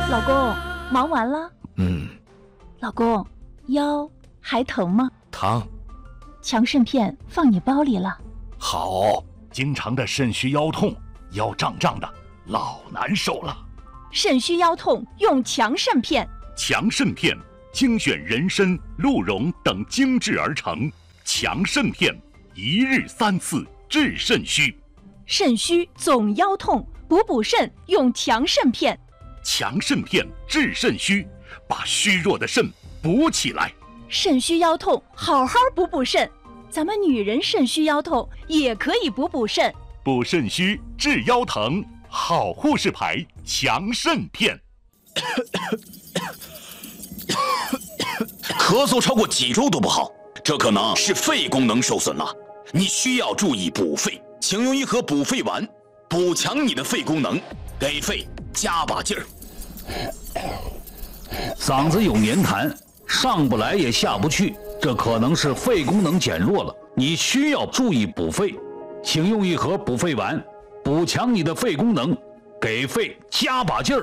老公，忙完了？老公，腰还疼吗？ 疼。 强肾片放你包里了。 好，经常的肾虚腰痛，腰胀胀的，老难受了。 肾虚腰痛用强肾片。 强肾片精选人参、鹿茸等精制而成，强肾片一日3次治肾虚。 肾虚总腰痛，补肾用强肾片。 强肾片治肾虚，把虚弱的肾补起来。 肾虚腰痛好好补肾，咱们女人肾虚腰痛也可以补肾。 补肾虚治腰疼，好护士牌强肾片。 咳嗽超过几周都不好，这可能是肺功能受损了，你需要注意补肺，请用一盒补肺丸，补强你的肺功能，给肺加把劲儿。 嗓子有黏痰，上不来也下不去，这可能是肺功能减弱了，你需要注意补肺，请用一盒补肺丸，补强你的肺功能，给肺加把劲儿。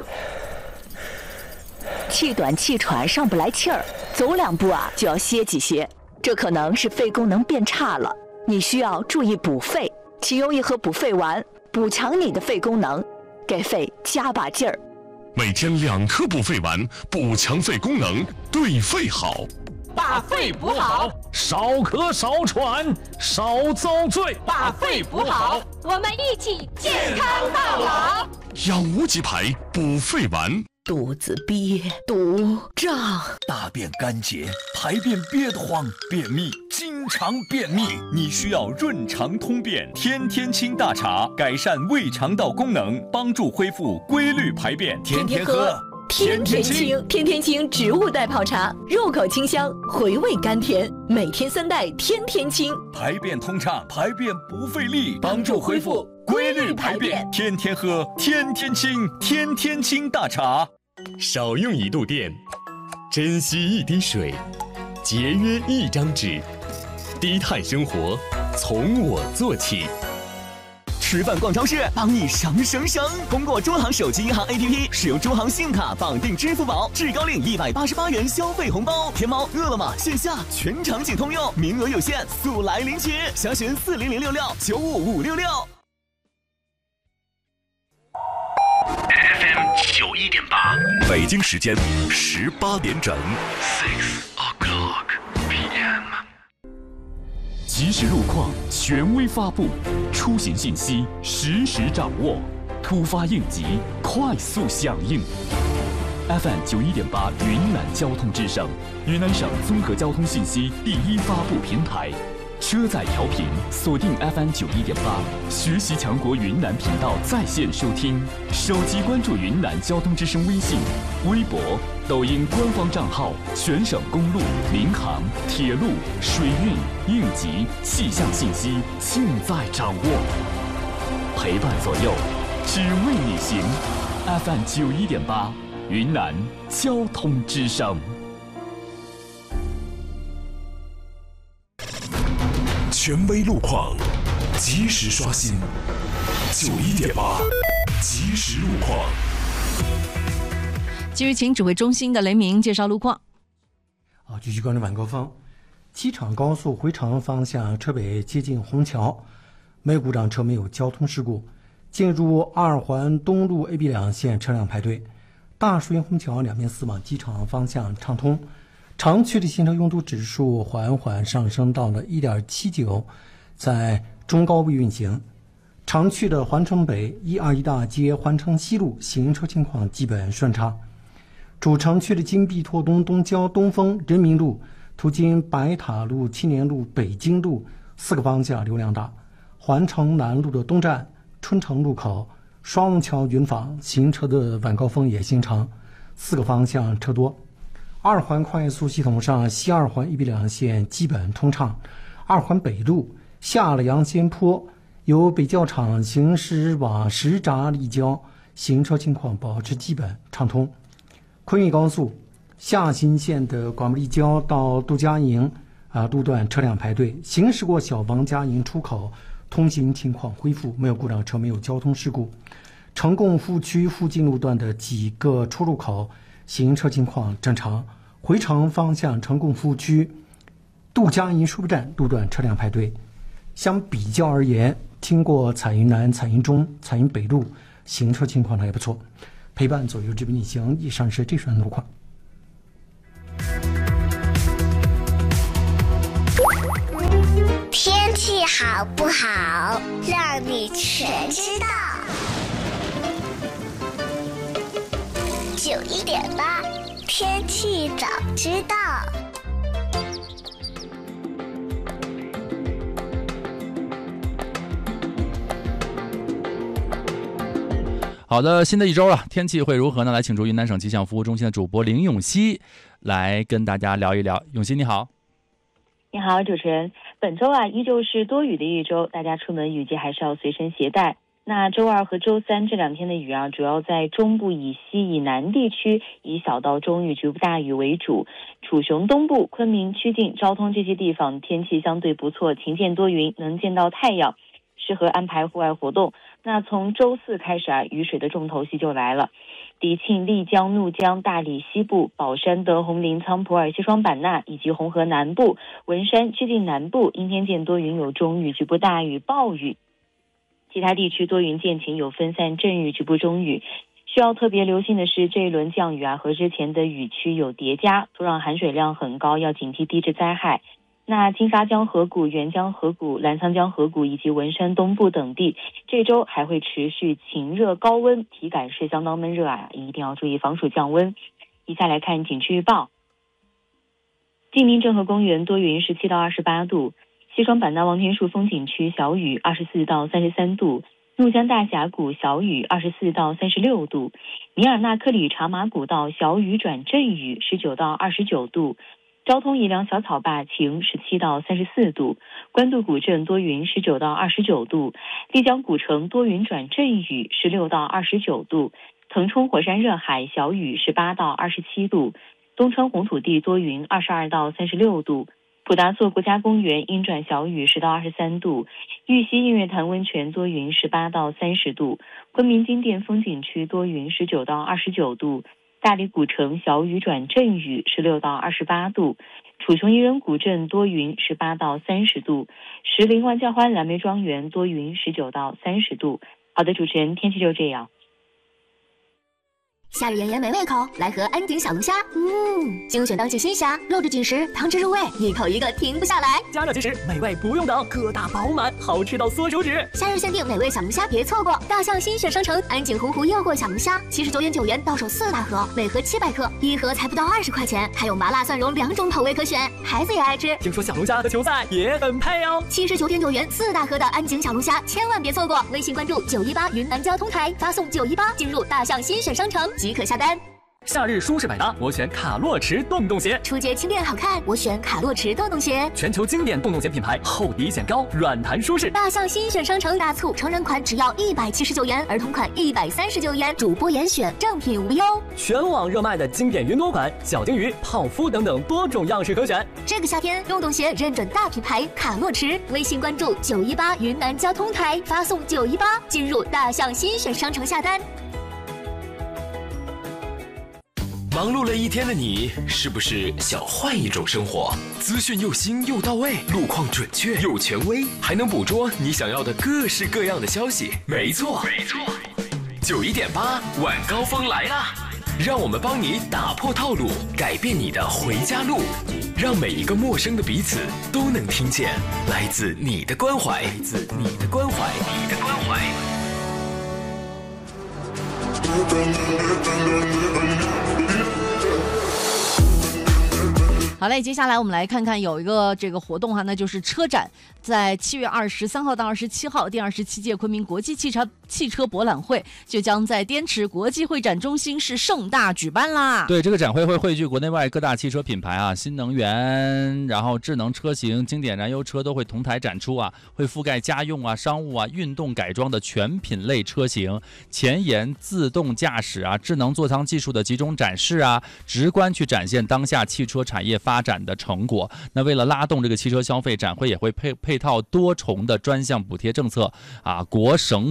气短气喘上不来气儿，走2步就要歇几歇，这可能是肺功能变差了，你需要注意补肺，请用一盒补肺丸，补强你的肺功能，给肺加把劲儿。 每天2颗补肺丸，补强肺功能，对肺好。 把肺补好， 少咳少喘少遭罪。 把肺补好， 我们一起健康到老。 养无极牌补肺丸。 肚子憋、肚胀、 大便干结、排便憋得慌、便秘，经常便秘，你需要润肠通便天天清大茶，改善胃肠道功能，帮助恢复规律排便。天天喝天天清，天天清植物代泡茶，入口清香，回味甘甜，每天3袋天天清， 排便通畅，排便不费力，帮助恢复规律排便。天天喝天天清，天天清大茶。 少用1度电，珍惜1滴水，节约1张纸，低碳生活从我做起。 吃饭逛超市，帮你省。通过中行手机银行 APP， 使用中行信用卡绑定支付宝，至高领188元消费红包。天猫、饿了么线下全场景通用，名额有限，速来领取。详询40066955566。 FM 91.8，北京时间18点整。6:00 PM。 即时路况权威发布，出行信息实时掌握，突发应急快速响应。FM 91.8云南交通之声，云南省综合交通信息第一发布平台。车载调频锁定 FM 91.8，学习强国云南频道在线收听，手机关注云南交通之声微信、微博、抖音官方账号，全省公路、民航、铁路、水运、应急、气象信息尽在掌握，陪伴左右，只为你行。FM 91.8，云南交通之声。 权威路况，及时刷新。91.8，即时路况。 继续请指挥中心的雷鸣介绍路况。 继续关注晚高峰，机场高速回程方向车北接近虹桥，没有故障车，没有交通事故。进入2环东路 AB 两线车辆排队，大树营虹桥两边4往机场方向畅通。城区的行车拥堵指数缓缓上升到了 1.79， 在中高位运行。城区的环城北、121大街、环城西路行车情况基本顺畅。主城区的金碧拓东、东郊、东风、人民路途经白塔路、青年路、北京路4个方向流量大。环城南路的东站、春城路口、双龙桥、云坊行车的晚高峰也形成4个方向车多。2环快速系统上，西2环1B两线基本通畅。2环北路下了杨仙坡，由北教场行驶往石闸立交，行车情况保持基本畅通。昆玉高速下新线的广木立交到杜家营路段车辆排队，行驶过小王家营出口，通行情况恢复，没有故障车，没有交通事故。 成贡服务区附近路段的几个出入口行车情况正常，回程方向成贡服务区渡江营输布站路段车辆排队。相比较而言，经过彩云南、彩云中、彩云北路行车情况还不错。陪伴左右这边逆行，以上是这段路况。 天气好不好，让你全知道。91.8，天气早知道。 好的，新的一周了，天气会如何呢？来请出云南省气象服务中心的主播林永熙来跟大家聊一聊。永熙你好。 你好，主持人。本周依旧是多雨的一周，大家出门雨具还是要随身携带。那周二和周三这2天的雨主要在中部以西以南地区以小到中雨局部大雨为主。楚雄东部、昆明、曲靖、昭通这些地方天气相对不错，晴见多云，能见到太阳，适合安排户外活动。那从周四开始雨水的重头戏就来了。迪庆、丽江、怒江、大理西部、宝山、德宏、临沧、普洱、西双版纳以及红河南部、文山、曲靖南部阴天见多云，有中雨、局部大雨、暴雨。其他地区多云见晴，有分散阵雨、局部中雨。需要特别留心的是，这一轮降雨和之前的雨区有叠加，土壤含水量很高，要警惕地质灾害。那金沙江河谷、沅江河谷、澜沧江河谷以及文山东部等地，这周还会持续晴热高温，体感是相当闷热一定要注意防暑降温。以下来看景区预报。晋明郑和公园多云17到28度，西双版纳望天树风景区小雨24到33度，怒江大峡谷小雨24到36度，米尔纳克里茶马古道小雨转阵雨19到29度，昭通宜良小草坝晴17到34度，官渡古镇多云19到29度，丽江古城多云转阵雨16到29度，腾冲火山热海小雨18到27度，东川红土地多云22到36度，普达措国家公园阴转小雨10到23度，玉溪映月潭温泉多云18到30度，昆明金殿风景区多云19到29度，大理古城小雨转阵雨16到28度，楚雄宜人古镇多云18到30度，石林万家欢蓝莓庄园多云19到30度。好的，主持人，天气就这样。 夏日炎炎没胃口，来盒安井小龙虾。精选当季新虾，肉质紧实，汤汁入味，一口一个停不下来。 加热即食，美味不用等，个大饱满，好吃到缩手指。 夏日限定美味小龙虾，别错过！大象新选商城安井洪湖诱惑小龙虾，79.9元到手4大盒，每盒700克，一盒才不到20块钱，还有麻辣蒜蓉2种口味可选，孩子也爱吃。 听说小龙虾和球赛也很配哦。 79.9元4大盒的安井小龙虾，千万别错过！微信关注918云南交通台，发送918进入大象新选商城即可下单。 夏日舒适百搭，我选卡洛驰洞洞鞋。 初阶轻便好看，我选卡洛驰洞洞鞋。 全球经典洞洞鞋品牌，厚底显高，软弹舒适。 大象新选商城大促，成人款只要179元，儿童款139元，主播严选，正品无忧。 全网热卖的经典云朵款、小金鱼、泡芙等等多种样式可选。 这个夏天，洞洞鞋认准大品牌卡洛驰。微信关注918云南交通台，发送918进入大象新选商城下单。 忙碌了一天的你，是不是想换一种生活？资讯又新又到位，路况准确又权威，还能捕捉你想要的各式各样的消息。没错，91.8晚高峰来啦！让我们帮你打破套路，改变你的回家路，让每一个陌生的彼此都能听见来自你的关怀，来自你的关怀，你的关怀。 好嘞，接下来我们来看看有一个这个活动那就是车展，在7月23号到27号，第27届昆明国际汽车博览会就将在滇池国际会展中心是盛大举办啦。 对，这个展会会汇聚国内外各大汽车品牌新能源，然后智能车型、经典燃油车都会同台展出会覆盖家用商务运动改装的全品类车型，前沿自动驾驶智能座舱技术的集中展示直观去展现当下汽车产业发展的成果。那为了拉动这个汽车消费，展会也会配套多重的专项补贴政策国省补贴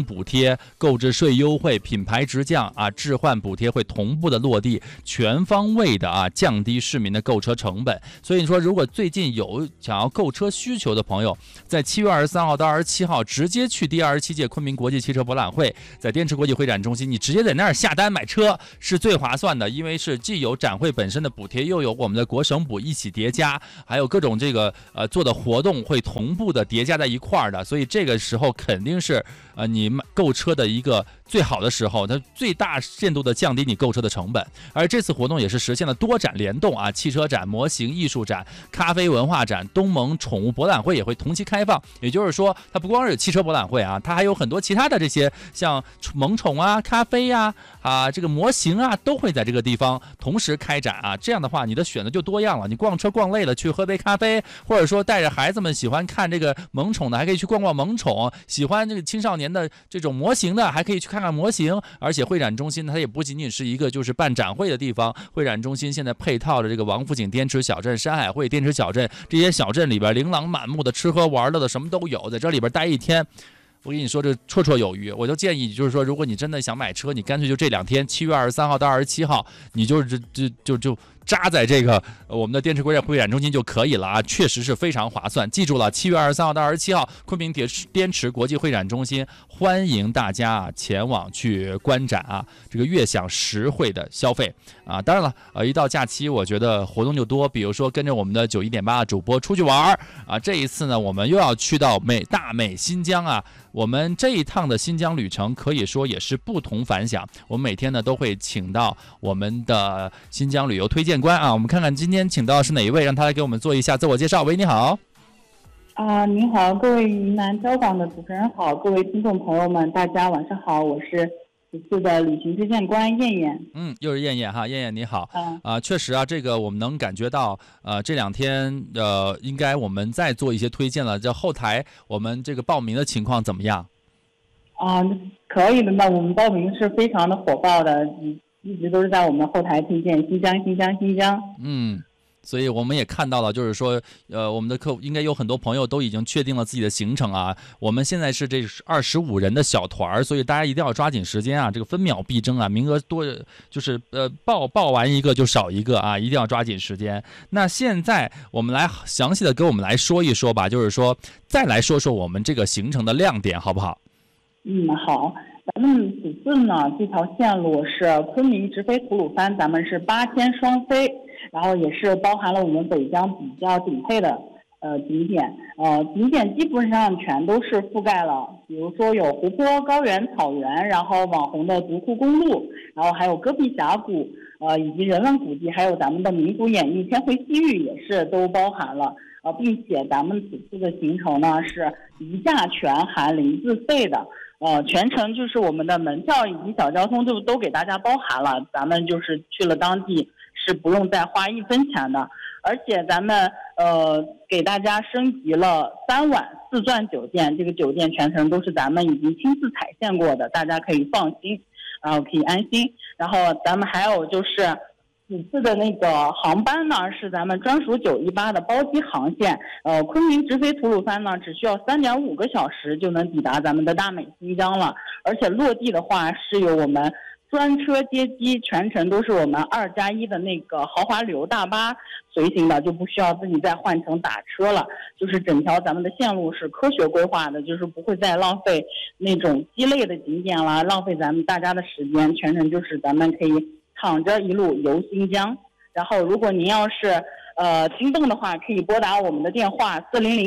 贴、购置税优惠、品牌直降啊、置换补贴会同步的落地，全方位的啊降低市民的购车成本。所以说，如果最近有想要购车需求的朋友，在7月23号到27号直接去第27届昆明国际汽车博览会，在滇池国际会展中心，你直接在那儿下单买车是最划算的，因为是既有展会本身的补贴，又有我们的国省补一起叠加，还有各种这个做的活动会同步的叠加在一块儿的，所以这个时候肯定是你购车的一个最好的时候，它最大限度的降低你购车的成本。而这次活动也是实现了多展联动啊，汽车展、模型艺术展、咖啡文化展、东盟宠物博览会也会同期开放。也就是说，它不光是汽车博览会啊，它还有很多其他的这些像萌宠啊、咖啡啊、这个模型啊，都会在这个地方同时开展啊。这样的话，你的选择就多样了。你逛车逛累了，去喝杯咖啡，或者说带着孩子们喜欢看这个萌宠的，还可以去逛逛萌宠；喜欢这个青少年的这种模型的，还可以去看看模型。而且会展中心它也不仅仅是一个就是办展会的地方，会展中心现在配套的这个王府井滇池小镇、山海汇滇池小镇，这些小镇里边琳琅满目的吃喝玩乐的什么都有，在这里边待一天，我跟你说这绰绰有余。我就建议就是说，如果你真的想买车，你干脆就这2天7月23号到27号，你就扎在这个我们的滇池国际会展中心就可以了啊，确实是非常划算。记住了，7月23号到27号，昆明滇池国际会展中心，欢迎大家啊前往去观展啊，这个悦享实惠的消费啊。当然了，一到假期，我觉得活动就多，比如说跟着我们的91.8主播出去玩啊。这一次呢，我们又要去到大美新疆啊。我们这一趟的新疆旅程可以说也是不同凡响，我们每天呢都会请到我们的新疆旅游推荐官啊，我们看看今天请到的是哪一位，让他来给我们做一下自我介绍。喂，你好。 你好，各位云南交广的主持人好，各位听众朋友们，大家晚上好，我是此次的旅行推荐官燕燕。 又是燕燕哈，燕燕你好。确实啊，这个我们能感觉到，这2天应该我们再做一些推荐了。这后台我们这个报名的情况怎么样？ 可以的呢，我们报名是非常的火爆的，一直都是在我们后台推荐新疆。所以我们也看到了，就是说，我们的客户应该有很多朋友都已经确定了自己的行程啊。我们现在是这25人的小团，所以大家一定要抓紧时间啊，这个分秒必争啊，名额多，就是报完一个就少一个啊，一定要抓紧时间。那现在我们来详细的跟我们来说一说吧，就是说再来说说我们这个行程的亮点，好不好？ 好。咱们此次呢，这条线路是昆明直飞吐鲁番，咱们是8天双飞，然后也是包含了我们北疆比较顶配的景点，景点基本上全都是覆盖了，比如说有湖泊、高原、草原，然后网红的独库公路，然后还有戈壁峡谷，以及人文古迹，还有咱们的民族演艺、天回西域也是都包含了，并且咱们此次的行程呢是一价全含0自费的。全程就是我们的门票以及小交通就都给大家包含了，咱们就是去了当地是不用再花1分钱的，而且咱们给大家升级了3晚4钻酒店，这个酒店全程都是咱们已经亲自踩线过的，大家可以放心，然后可以安心。然后咱们还有就是此次的那个航班呢，是咱们专属918的包机航线。昆明直飞吐鲁番呢，只需要3.5个小时就能抵达咱们的大美新疆了。而且落地的话，是有我们专车接机，全程都是我们2+1的那个豪华旅游大巴随行的，就不需要自己再换乘打车了。就是整条咱们的线路是科学规划的，就是不会再浪费那种鸡肋的景点啦，浪费咱们大家的时间，全程就是咱们可以躺着一路游新疆。然后如果您要是心动的话，可以拨打我们的电话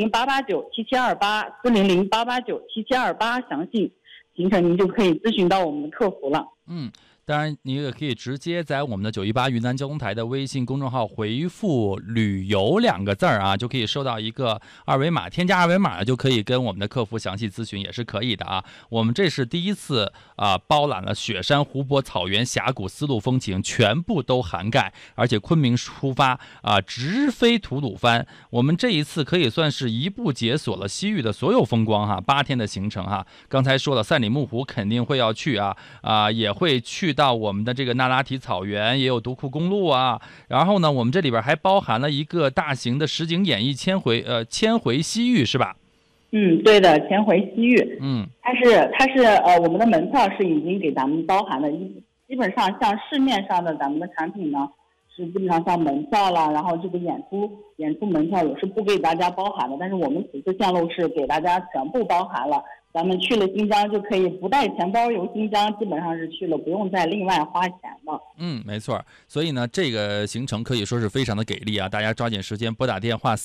400-889-7728 400-889-7728，详细行程您就可以咨询到我们的客服了。 当然，你也可以直接在我们的918云南交通台的微信公众号回复“旅游”2个字啊，就可以收到一个二维码，添加二维码就可以跟我们的客服详细咨询，也是可以的啊。我们这是第一次包揽了雪山、湖泊、草原、峡谷、丝路风情，全部都涵盖，而且昆明出发直飞吐鲁番。我们这一次可以算是一步解锁了西域的所有风光哈，8天的行程哈。刚才说了，赛里木湖肯定会要去也会去到我们的这个那拉提草原，也有独库公路啊。然后呢，我们这里边还包含了一个大型的实景演绎千回西域，是吧？ 对的，前回西域。它是我们的门票是已经给咱们包含的，基本上像市面上的咱们的产品呢，是基本上像门票啦，然后这个演出门票也是不给大家包含的，但是我们此次线路是给大家全部包含了。咱们去了新疆就可以不带钱包游新疆，基本上是去了不用再另外花钱了。 没错。所以呢，这个行程可以说是非常的给力啊！大家抓紧时间拨打电话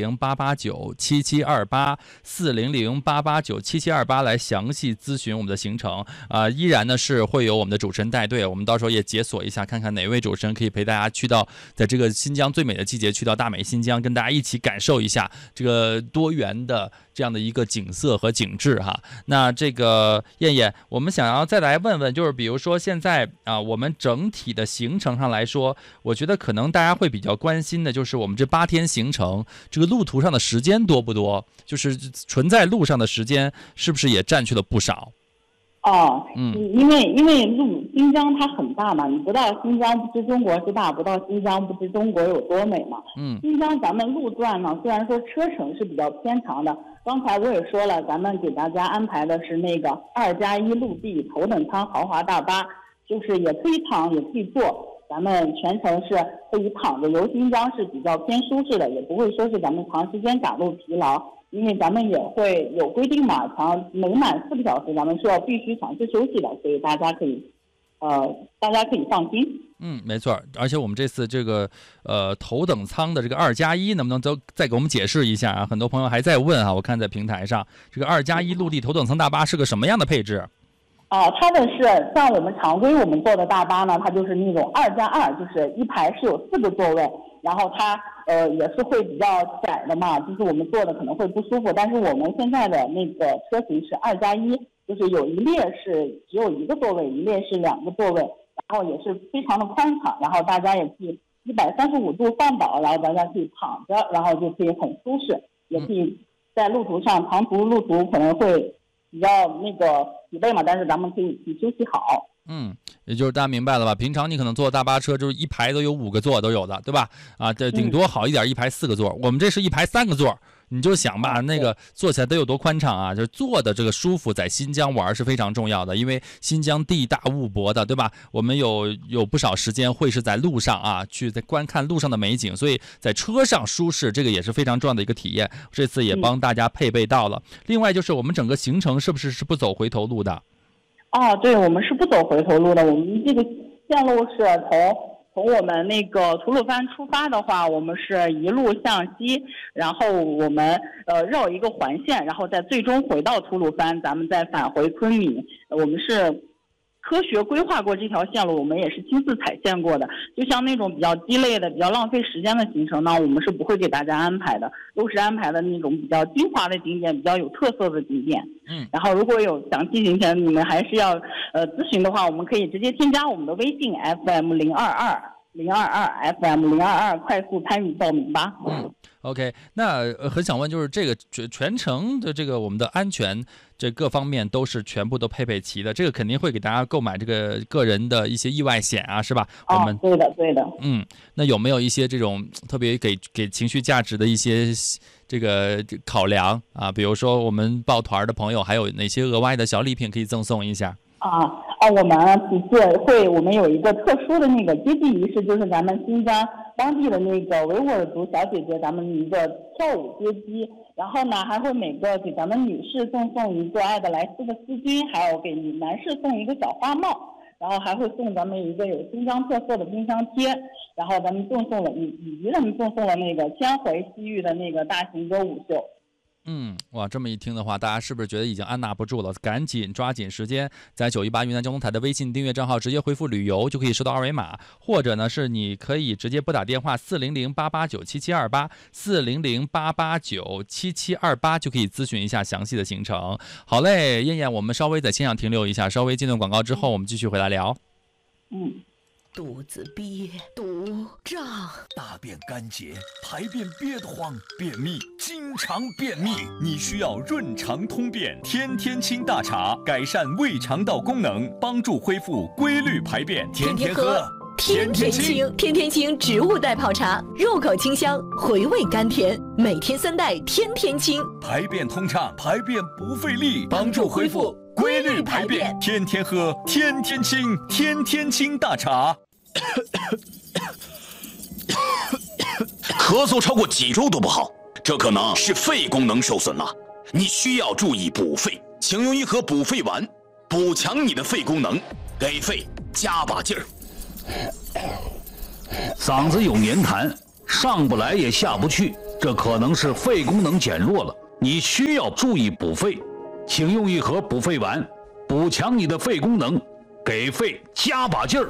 400-889-7728，400-889-7728来详细咨询我们的行程啊。依然呢是会有我们的主持人带队，我们到时候也解锁一下，看看哪位主持人可以陪大家去到在这个新疆最美的季节去到大美新疆，跟大家一起感受一下这个多元的这样的一个景色和景致哈。那这个燕燕，我们想要再来问问，就是比如说现在啊，我们整体的行程上来说，我觉得可能大家会比较关心的就是我们这8天行程，这个路途上的时间多不多？就是纯在路上的时间是不是也占据了不少？ 因为新疆它很大嘛，你不到新疆不知中国之大，不到新疆不知中国有多美嘛。新疆咱们路段呢，虽然说车程是比较偏长的，刚才我也说了，咱们给大家安排的是那个2+1陆地头等舱豪华大巴，就是也可以躺也可以坐，咱们全程是可以躺着游新疆，是比较偏舒适的，也不会说是咱们长时间赶路疲劳。因为咱们也会有规定嘛，每满4个小时咱们是要必须强制休息的，所以大家可以放心。 没错。而且我们这次这个头等舱的这个2+1，能不能再给我们解释一下啊？很多朋友还在问啊，我看在平台上，这个2+1陆地头等舱大巴是个什么样的配置？ 它的是像我们常规我们坐的大巴呢，它就是那种2+2，就是一排是有4个座位，然后它也是会比较窄的嘛，就是我们坐的可能会不舒服。但是我们现在的那个车型是2+1，就是有一列是只有1个座位，一列是2个座位，然后也是非常的宽敞，然后大家也可以135度放倒，然后大家可以躺着，然后就可以很舒适，也可以在路途上长途路途可能会比较那个疲惫嘛，但是咱们可以休息好。 也就是大家明白了吧？平常你可能坐大巴车就是一排都有5个座都有的，对吧？这顶多好一点，一排4个座。我们这是一排3个座，你就想吧，那个坐起来得有多宽敞啊！就是坐的这个舒服，在新疆玩是非常重要的，因为新疆地大物博的，对吧？我们有不少时间会是在路上啊，去在观看路上的美景，所以在车上舒适，这个也是非常重要的一个体验。这次也帮大家配备到了。另外就是我们整个行程是不是不走回头路的？ 对，我们是不走回头路的。我们这个线路是从我们那个吐鲁番出发的话，我们是一路向西，然后我们绕一个环线，然后再最终回到吐鲁番，咱们再返回昆明。我们是科学规划过这条线路，我们也是亲自踩线过的。就像那种比较鸡肋的、比较浪费时间的行程呢，我们是不会给大家安排的，都是安排的那种比较精华的景点，比较有特色的景点。然后如果有详细行程，你们还是要咨询的话，我们可以直接添加我们的微信 FM022 FM022，快速参与报名吧。 OK， 那很想问，就是这个全程的这个我们的安全这各方面都是全部都配备齐的，这个肯定会给大家购买这个个人的一些意外险啊，是吧？我们对的。 那有没有一些这种特别给情绪价值的一些这个考量啊？比如说我们抱团的朋友还有哪些额外的小礼品可以赠送一下？ 我们此次我们有一个特殊的那个接机仪式，就是咱们新疆当地的那个维吾尔族小姐姐，咱们一个跳舞接机，然后呢还会每个给咱们女士送一个爱的莱斯的丝巾，还有给男士送一个小花帽，然后还会送咱们一个有新疆特色的冰箱贴，然后咱们赠送了以及咱们赠送了那个千回西域的那个大型歌舞秀。 哇，这么一听的话，大家是不是觉得已经按捺不住了？赶紧抓紧时间，在918云南交通台的微信订阅账号直接回复旅游，就可以收到二维码，或者呢是你可以直接拨打电话400-889-7728 400-889-7728，就可以咨询一下详细的行程。好嘞，燕燕，我们稍微在线上停留一下，稍微进段广告之后，我们继续回来聊。 肚子憋，肚胀， 大便干结，排便憋得慌，便秘，经常便秘，你需要润肠通便天天清大茶，改善胃肠道功能，帮助恢复规律排便，天天喝天天清，天天清植物代泡茶，入口清香，回味甘甜，每天3袋，天天清， 排便通畅，排便不费力，帮助恢复规律排便，天天喝，天天清，天天清大茶。 咳嗽超过几周都不好，这可能是肺功能受损了，你需要注意补肺，请用一盒补肺丸，补强你的肺功能，给肺加把劲儿。 嗓子有黏痰，上不来也下不去，这可能是肺功能减弱了，你需要注意补肺，请用一盒补肺丸，补强你的肺功能，给肺加把劲儿。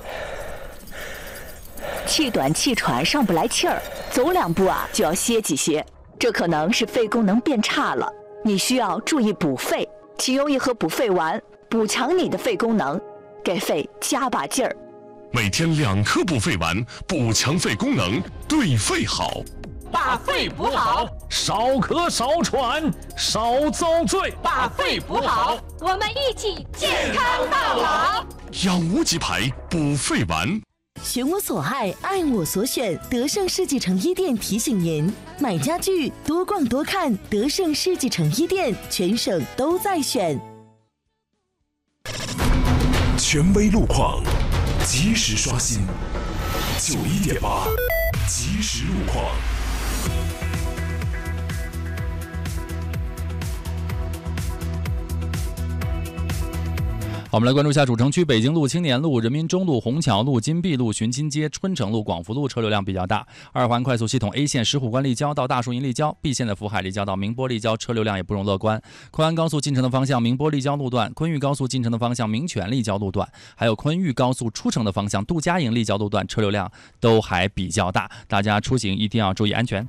气短气喘上不来气儿，走2步就要歇几歇，这可能是肺功能变差了，你需要注意补肺，请用一盒补肺丸，补强你的肺功能，给肺加把劲儿。 每天2颗补肺丸，补强肺功能，对肺好。 把肺补好， 少咳少喘少遭罪。 把肺补好， 我们一起健康到老。 养无极牌补肺丸。 选我所爱，爱我所选。德胜世纪城1店提醒您：买家具多逛多看，德胜世纪城1店，全省都在选。 权威路况，及时刷新。91.8，即时路况。 好，我们来关注一下主城区北京路、青年路、人民中路、虹桥路、金碧路、寻亲街、春城路、广福路车流量比较大。2环快速系统 A 线石虎关立交到大树营立交， B 线的福海立交到明波立交车流量也不容乐观。昆安高速进城的方向明波立交路段，昆玉高速进城的方向民权立交路段，还有昆玉高速出城的方向杜家营立交路段车流量都还比较大，大家出行一定要注意安全。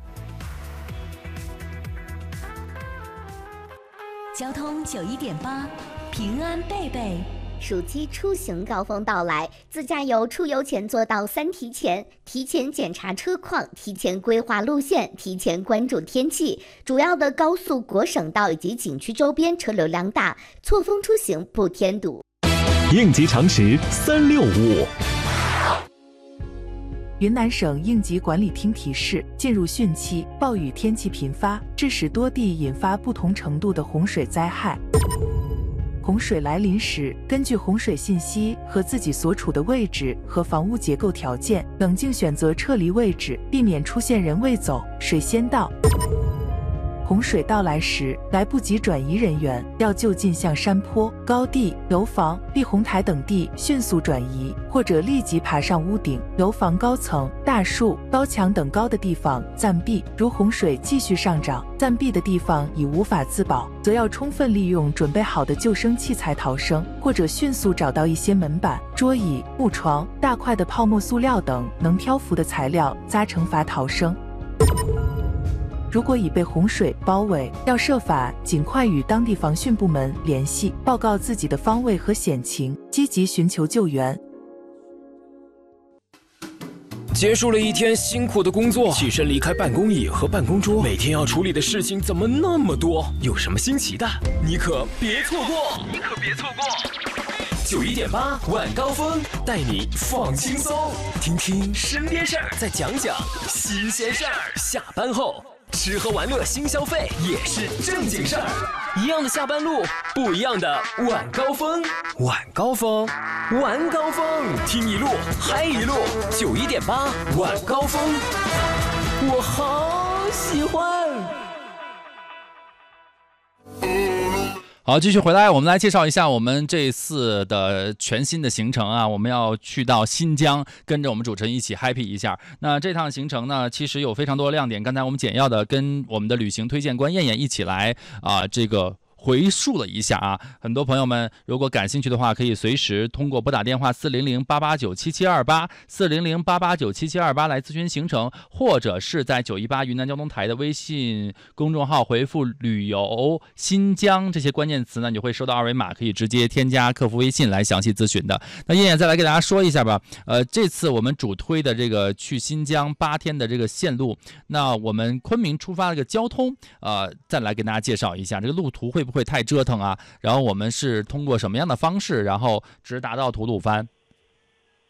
交通91.8，平安贝贝。 暑期出行高峰到来，自驾游出游前做到3提前：提前检查车况，提前规划路线，提前关注天气。主要的高速国省道以及景区周边车流量大，错峰出行不添堵。 应急常识365。 云南省应急管理厅提示，进入汛期，暴雨天气频发，致使多地引发不同程度的洪水灾害。洪水来临时，根据洪水信息和自己所处的位置和房屋结构条件，冷静选择撤离位置，避免出现人未走，水先到。洪水到来时，来不及转移人员，要就近向山坡、高地、楼房、避洪台等地迅速转移，或者立即爬上屋顶、楼房高层、大树、高墙等高的地方暂避。如洪水继续上涨，暂避的地方已无法自保，则要充分利用准备好的救生器材逃生，或者迅速找到一些门板、桌椅、木床、大块的泡沫塑料等能漂浮的材料扎成筏逃生。如果已被洪水包围，要设法尽快与当地防汛部门联系，报告自己的方位和险情，积极寻求救援。 结束了一天辛苦的工作，起身离开办公椅和办公桌，每天要处理的事情怎么那么多？有什么新奇的，你可别错过！91.8晚高峰，带你放轻松，听听身边事儿，再讲讲新鲜事儿。下班后，吃喝玩乐新消费也是正经事儿。一样的下班路，不一样的晚高峰。晚高峰，晚高峰，听一路嗨一路。91.8晚高峰，我好喜欢。 好，继续回来，我们来介绍一下我们这次的全新的行程啊，我们要去到新疆，跟着我们主持人一起 happy 一下。那这趟行程呢，其实有非常多的亮点，刚才我们简要的跟我们的旅行推荐官燕燕一起来这个回述了一下啊，很多朋友们如果感兴趣的话，可以随时通过拨打电话400-889-7728 400-889-7728来咨询行程，或者是在918云南交通台的微信公众号回复旅游新疆这些关键词呢，你会收到2维码，可以直接添加客服微信来详细咨询的。那燕燕再来给大家说一下吧，这次我们主推的这个去新疆8天的这个线路，那我们昆明出发的这个交通再来给大家介绍一下，这个路途会不会太折腾啊？然后我们是通过什么样的方式，然后直达到吐鲁番？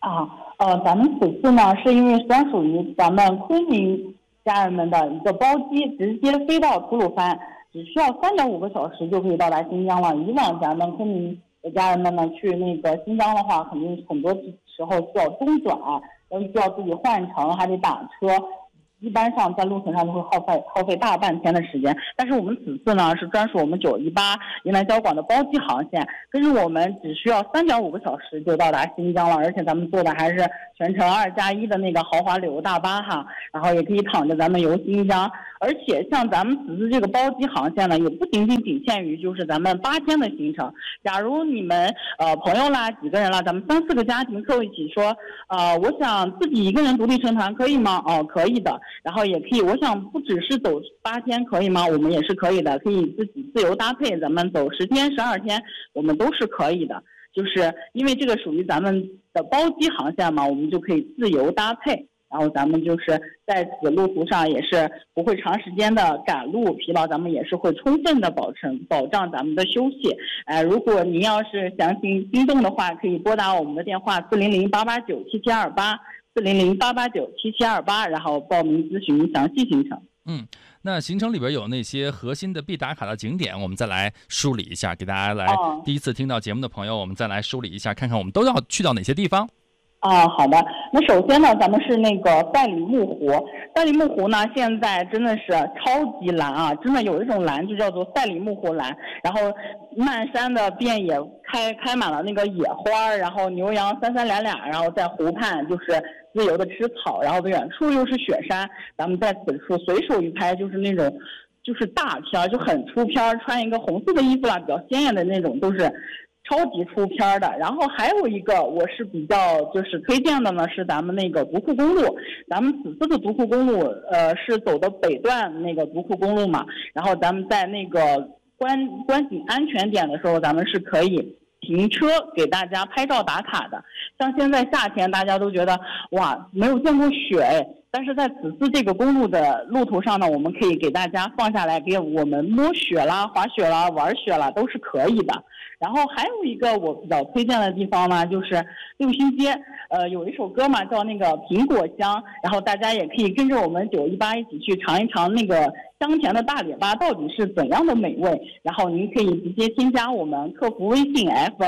咱们此次呢，是因为专属于咱们昆明家人们的一个包机，直接飞到吐鲁番，只需要3.5个小时就可以到达新疆了。以往咱们昆明的家人们呢，去那个新疆的话，肯定很多时候需要中转，需要自己换乘，还得打车。一般上在路程上都会耗费大半天的时间，但是我们此次呢是专属我们918云南交广的包机航线，跟着我们只需要3.5个小时就到达新疆了，而且咱们坐的还是全程2+1的那个豪华旅游大巴哈，然后也可以躺着咱们游新疆。而且像咱们此次这个包机航线呢，也不仅限于就是咱们8天的行程。假如你们朋友啦几个人啦，咱们3、4个家庭凑一起说，我想自己一个人独立成团可以吗？可以的。然后也可以，我想不只是走8天可以吗？我们也是可以的，可以自己自由搭配，咱们走10天、12天，我们都是可以的。就是因为这个属于咱们的包机航线嘛，我们就可以自由搭配。然后咱们就是在此路途上也是不会长时间的赶路疲劳，咱们也是会充分的保障咱们的休息。如果您要是详情心动的话，可以拨打我们的电话400-889-7728。400-889-7728，然后报名咨询详细行程。 那行程里边有那些核心的必打卡的景点，我们再来梳理一下，给大家来第一次听到节目的朋友，我们再来梳理一下，看看我们都要去到哪些地方。 好的。那首先呢，咱们是那个赛里木湖。赛里木湖呢，现在真的是超级蓝啊！真的有一种蓝就叫做赛里木湖蓝。然后漫山的遍野开满了那个野花，然后牛羊三两，然后在湖畔就是自由的吃草，然后远处又是雪山。咱们在此处随手一拍，就是那种就是大片，就很出片，穿一个红色的衣服啦，比较鲜艳的那种，都是超级出片的。然后还有一个我是比较就是推荐的呢，是咱们那个独库公路。咱们此次的独库公路是走的北段那个独库公路嘛，然后咱们在那个观景安全点的时候，咱们是可以停车给大家拍照打卡的。像现在夏天大家都觉得哇没有见过雪，但是在此次这个公路的路途上呢，我们可以给大家放下来给我们摸雪啦、滑雪啦、玩雪啦，都是可以的。然后还有一个我比较推荐的地方呢，就是六星街，有一首歌嘛叫那个苹果香，然后大家也可以跟着我们918一起去尝一尝那个香甜的大列巴到底是怎样的美味。然后您可以直接添加我们客服微信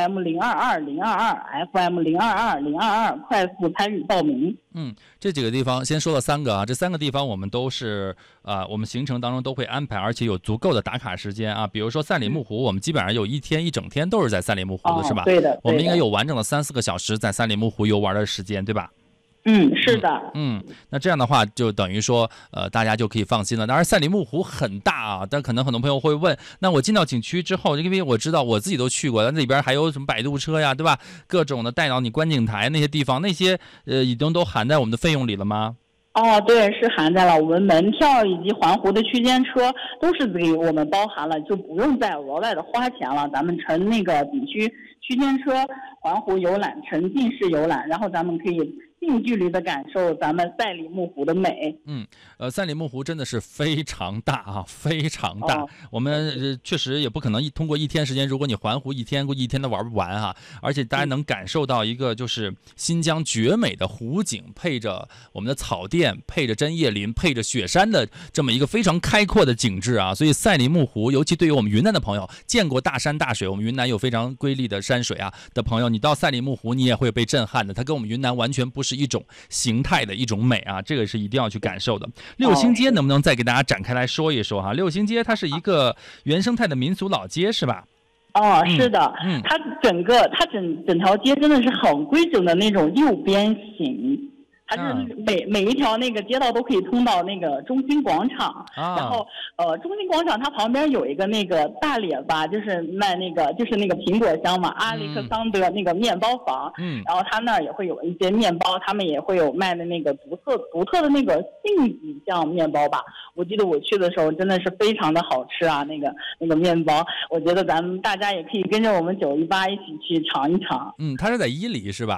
FM022022 FM022022，快速参与报名。 这几个地方先说了3个啊，这3个地方我们都是我们行程当中都会安排，而且有足够的打卡时间啊。比如说赛里木湖，我们基本上有一整天都是在赛里木湖的，是吧？ 对的。 我们应该有完整的3、4个小时在赛里木湖游玩的时间，对吧？ 是的。 那这样的话就等于说大家就可以放心了。当然赛里木湖很大啊，但可能很多朋友会问，那我进到景区之后，因为我知道我自己都去过，那里边还有什么摆渡车呀，对吧？各种的带到你观景台那些地方，那些已经都含在我们的费用里了吗？ 对，是含在了。我们门票以及环湖的区间车都是给我们包含了，就不用再额外的花钱了。咱们乘那个景区区间车环湖游览，沉浸式游览，然后咱们可以近距离的感受咱们赛里木湖的美。 赛里木湖真的是非常大啊，非常大。我们确实也不可能通过1天时间，如果你环湖一天都玩不完哈。而且大家能感受到一个就是新疆绝美的湖景，配着我们的草甸，配着针叶林，配着雪山的这么一个非常开阔的景致啊。所以赛里木湖，尤其对于我们云南的朋友，见过大山大水，我们云南有非常瑰丽的山水啊的朋友，你到赛里木湖你也会被震撼的。它跟我们云南完全不是一种形态的一种美啊，这个是一定要去感受的。六星街能不能再给大家展开来说一说哈？六星街它是一个原生态的民俗老街是吧？ 是的。它整条街真的是很规整的那种六边形。它是每一条那个街道都可以通到那个中心广场，然后中心广场它旁边有一个那个大列巴，就是卖那个就是那个苹果香嘛，阿里克桑德那个面包房，然后他那儿也会有一些面包，他们也会有卖的那个独特的那个杏子酱面包吧。我记得我去的时候真的是非常的好吃啊，那个面包，我觉得咱们大家也可以跟着我们918一起去尝一尝。 它是在伊犁是吧？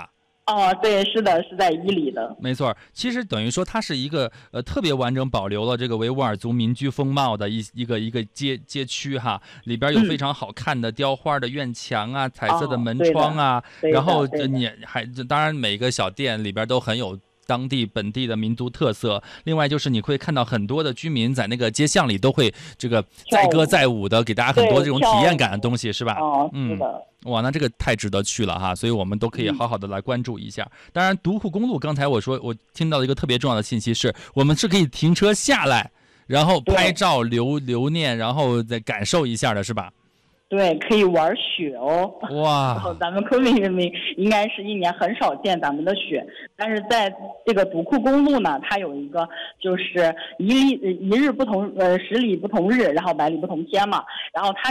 哦，对，是的，是在伊犁的。 没错，其实等于说它是一个特别完整保留了这个维吾尔族民居风貌的一个街区哈，里边有非常好看的雕花的院墙啊，彩色的门窗啊，然后你还当然每个小店里边都很有当地本地的民族特色，另外就是你会看到很多的居民在那个街巷里都会这个载歌载舞的，给大家很多这种体验感的东西，是吧？ 哦，是的。 哇，那这个太值得去了哈，所以我们都可以好好的来关注一下。当然，独库公路刚才我听到一个特别重要的信息是，我们是可以停车下来，然后拍照留念，然后再感受一下的，是吧？ 对，可以玩雪哦！ 哇， 然后咱们昆明人民应该是一年很少见咱们的雪，但是在这个独库公路呢，它有一个就是一日不同，10里不同日，然后100里不同天嘛，然后它